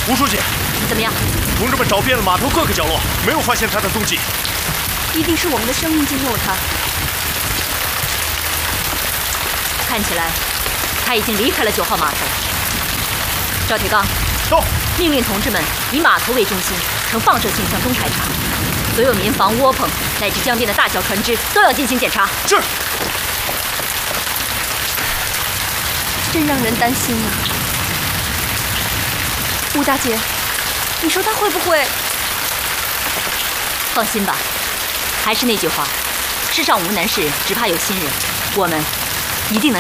吴书记， 怎么样？ 同志们找遍了码头各个角落，没有发现他的踪迹。 一定是我们的生命惊动了他。看起来，他已经离开了9号码头。赵铁刚， 到， 命令同志们以码头为中心，呈放射性向东排查，所有民房、窝棚乃至江边的大小船只都要进行检查。 是。 真让人担心啊！吴大姐，你说他会不会？放心吧，还是那句话，世上无难事，只怕有心人。我们一定能